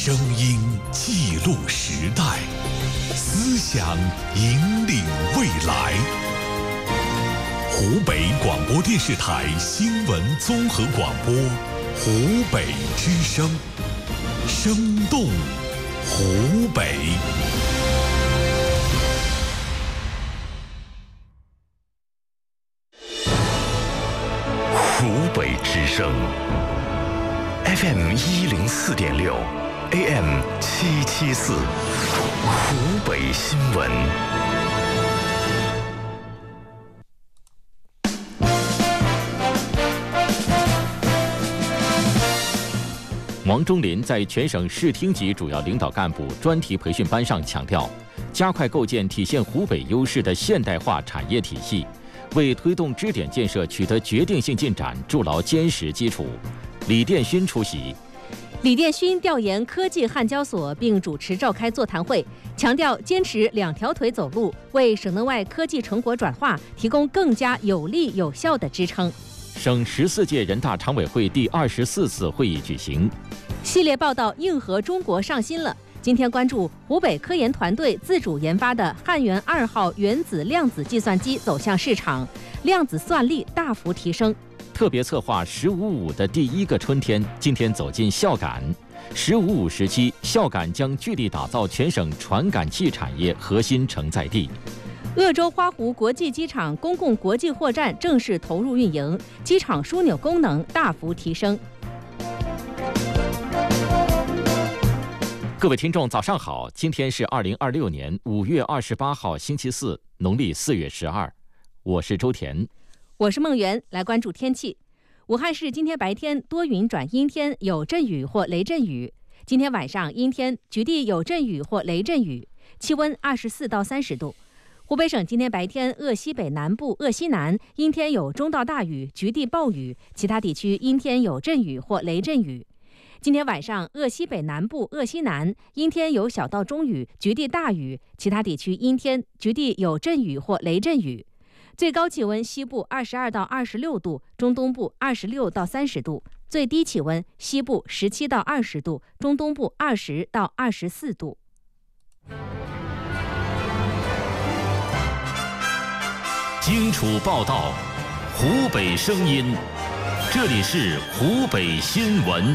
声音记录时代，思想引领未来。湖北广播电视台新闻综合广播，湖北之声，生动湖北。 湖北之声 FM 104.6 AM 774，湖北新闻。 王忠林在全省市厅级主要领导干部专题培训班上强调，加快构建体现湖北优势的现代化产业体系，为推动支点建设取得决定性进展筑牢坚实基础。李殿勋出席。 李殿勋调研科技焊交所并主持召开座谈会，强调坚持两条腿走路，为省内外科技成果转化提供更加有力有效的支撑。 省14届人大常委会第24次会议举行。 系列报道硬核中国上新了。今天关注湖北科研团队自主研发的汉源2号原子量子计算机走向市场，量子算力大幅提升。 特别策划“15.5”的第一个春天今天走进孝感。“15.5”时期，孝感将聚力打造全省传感器产业核心承载地。 鄂州花湖国际机场公共国际货站正式投入运营，机场枢纽功能大幅提升。 各位听众，早上好！今天是2026年5月28号，星期四，农历4月12。我是周田， 我是孟媛。来关注天气。武汉市今天白天多云转阴天，有阵雨或雷阵雨。今天晚上阴天，局地有阵雨或雷阵雨，气温24到30度。湖北省今天白天鄂西北南部、鄂西南阴天有中到大雨，局地暴雨，其他地区阴天有阵雨或雷阵雨。今天晚上鄂西北南部、鄂西南阴天有小到中雨，局地大雨，其他地区阴天，局地有阵雨或雷阵雨。最高气温西部22到26度，中东部26到30度；最低气温西部17到20度，中东部20到24度。 荆楚报道，湖北声音，这里是湖北新闻。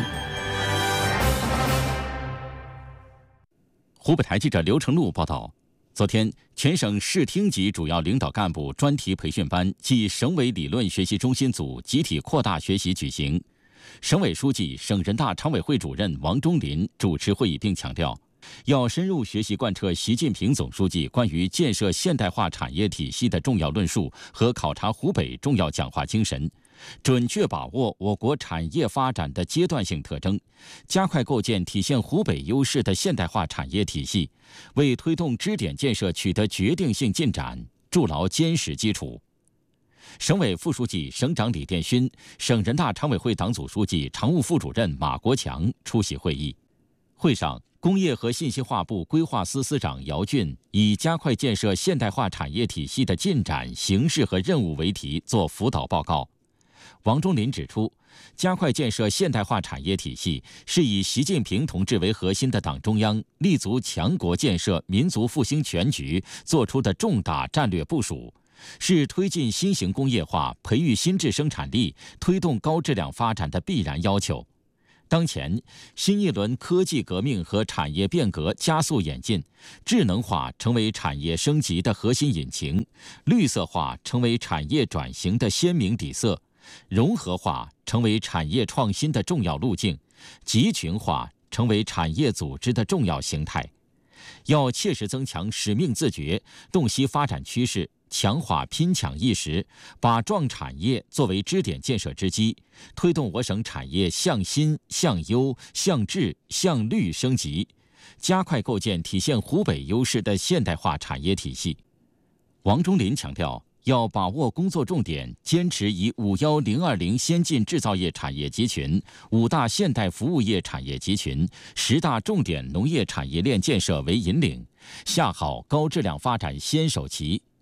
湖北台记者刘成禄报道，昨天，全省市厅级主要领导干部专题培训班暨省委理论学习中心组集体扩大学习举行。省委书记、省人大常委会主任王忠林主持会议并强调，要深入学习贯彻习近平总书记关于建设现代化产业体系的重要论述和考察湖北重要讲话精神，准确把握我国产业发展的阶段性特征，加快构建体现湖北优势的现代化产业体系，为推动支点建设取得决定性进展筑牢坚实基础。省委副书记、省长李殿勋、省人大常委会党组书记、常务副主任马国强出席会议。会上，工业和信息化部规划司司长姚俊以加快建设现代化产业体系的进展、形势和任务为题作辅导报告。王忠林指出，加快建设现代化产业体系是以习近平同志为核心的党中央立足强国建设、民族复兴全局作出的重大战略部署，是推进新型工业化、培育新质生产力、推动高质量发展的必然要求。当前，新一轮科技革命和产业变革加速演进，智能化成为产业升级的核心引擎，绿色化成为产业转型的鲜明底色，融合化成为产业创新的重要路径，集群化成为产业组织的重要形态。要切实增强使命自觉，洞悉发展趋势，强化拼抢意识，把壮产业作为支点建设之基，推动我省产业向新、向优、向智、向绿升级，加快构建体现湖北优势的现代化产业体系。王忠林强调，要把握工作重点，坚持以51020先进制造业产业集群、5大现代服务业产业集群、10大重点农业产业链建设为引领，下好高质量发展先手棋。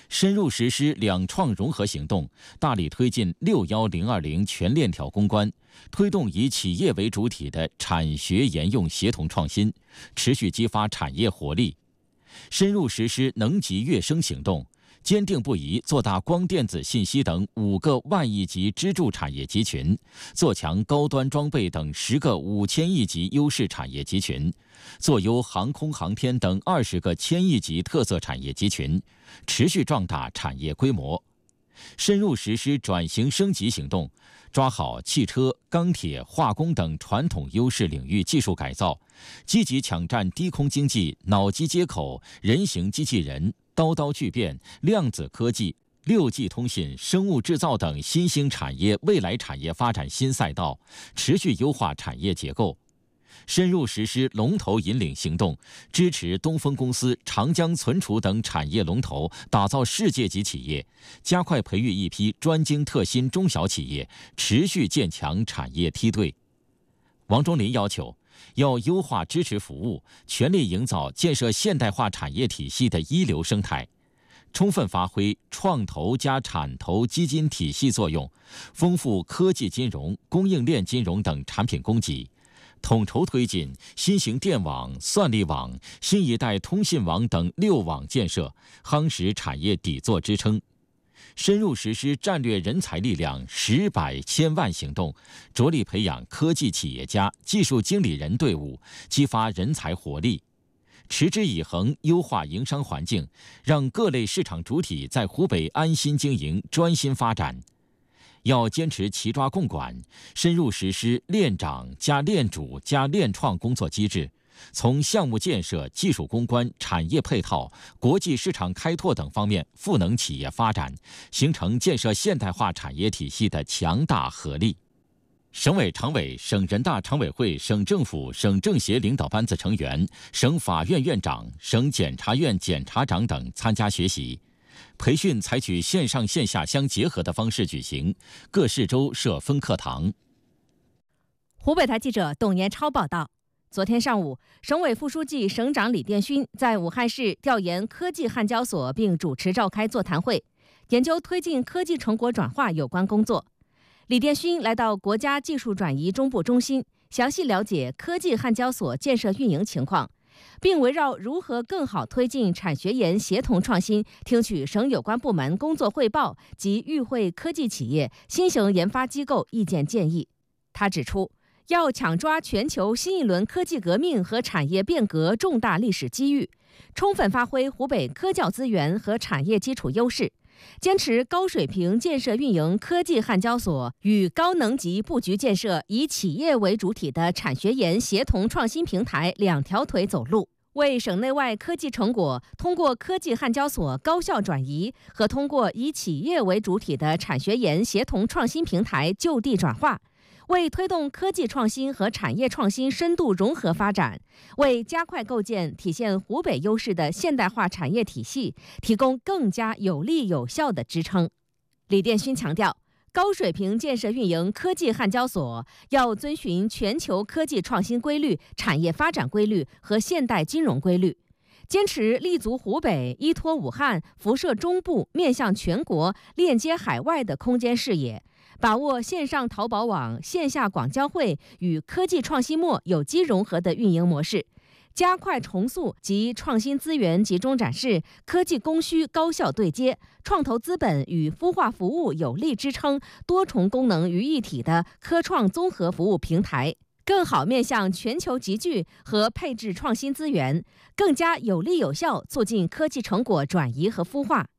深入实施两创融合行动，大力推进61020全链条攻关，推动以企业为主体的产学研用协同创新，持续激发产业活力。深入实施能级跃升行动，坚定不移做大光电子信息等5个万亿级支柱产业集群，做强高端装备等10个5000亿级优势产业集群，做优航空航天等20个1000亿级特色产业集群，持续壮大产业规模。深入实施转型升级行动，抓好汽车、钢铁、化工等传统优势领域技术改造，积极抢占低空经济、脑机接口、人形机器人、刀刀巨变、量子科技、6G 通信、生物制造等新兴产业未来产业发展新赛道，持续优化产业结构。深入实施龙头引领行动，支持东风公司、长江存储等产业龙头打造世界级企业，加快培育一批专精特新中小企业，持续建强产业梯队。王忠林要求，要优化支持服务，全力营造建设现代化产业体系的一流生态，充分发挥创投加产投基金体系作用，丰富科技金融、供应链金融等产品供给，统筹推进新型电网、算力网、新一代通信网等6网建设，夯实产业底座支撑。深入实施战略人才力量10百千万行动，着力培养科技企业家、技术经理人队伍，激发人才活力。持之以恒优化营商环境，让各类市场主体在湖北安心经营、专心发展。要坚持齐抓共管，深入实施链长加链主加链创工作机制，从项目建设、技术攻关、产业配套、国际市场开拓等方面赋能企业发展，形成建设现代化产业体系的强大合力。省委常委、省人大常委会、省政府、省政协领导班子成员、省法院院长、省检察院检察长等参加学习。培训采取线上线下相结合的方式举行，各市州设分课堂。 湖北台记者董延超报道。昨天上午，省委副书记、省长李殿勋在武汉市调研科技焊交所，并主持召开座谈会，研究推进科技成果转化有关工作。李殿勋来到国家技术转移中部中心，详细了解科技焊交所建设运营情况，并围绕如何更好推进产学研协同创新，听取省有关部门工作汇报及与会科技企业、新型研发机构意见建议。他指出，要抢抓全球新一轮科技革命和产业变革重大历史机遇，充分发挥湖北科教资源和产业基础优势，坚持高水平建设运营科技焊交所与高能级布局建设以企业为主体的产学研协同创新平台2条腿走路，为省内外科技成果通过科技焊交所高效转移和通过以企业为主体的产学研协同创新平台就地转化，为推动科技创新和产业创新深度融合发展，为加快构建体现湖北优势的现代化产业体系提供更加有力有效的支撑。李殿勋强调，高水平建设运营科技焊交所要遵循全球科技创新规律、产业发展规律和现代金融规律，坚持立足湖北、依托武汉、辐射中部、面向全国、链接海外的空间视野，把握线上淘宝网、线下广交会与科技创新墨有机融合的运营模式，加快重塑及创新资源集中展示、科技供需高效对接、创投资本与孵化服务有力支撑多重功能于一体的科创综合服务平台，更好面向全球集聚和配置创新资源，更加有力有效促进科技成果转移和孵化。